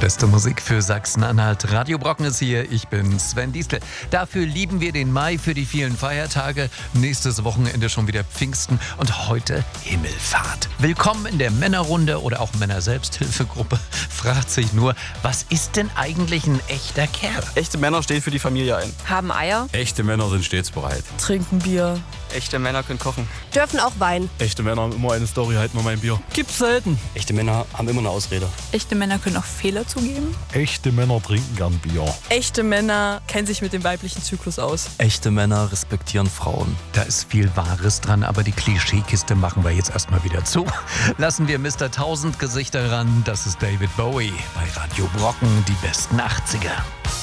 beste Musik für Sachsen-Anhalt. Radio Brocken ist hier, ich bin Sven Diestel. Dafür lieben wir den Mai für die vielen Feiertage. Nächstes Wochenende schon wieder Pfingsten und heute Himmelfahrt. Willkommen in der Männerrunde oder auch Männer-Selbsthilfegruppe. Fragt sich nur, was ist denn eigentlich ein echter Kerl? Echte Männer stehen für die Familie ein. Haben Eier. Echte Männer sind stets bereit. Trinken Bier. Echte Männer können kochen. Dürfen auch Wein. Echte Männer haben immer eine Story, halten wir mein Bier. Gibt's selten. Echte Männer haben immer eine Ausrede. Echte Männer können auch Fehler zugeben. Echte Männer trinken gern Bier. Echte Männer kennen sich mit dem weiblichen Zyklus aus. Echte Männer respektieren Frauen. Da ist viel Wahres dran, aber die Klischeekiste machen wir jetzt erstmal wieder zu. Lassen wir Mr. 1000 Gesichter ran. Das ist David Bowie bei Radio Brocken, die besten 80er.